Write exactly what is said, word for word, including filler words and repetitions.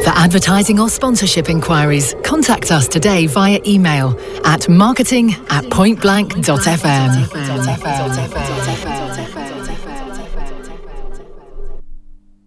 For advertising or sponsorship inquiries, contact us today via email at marketing at pointblank dot f m.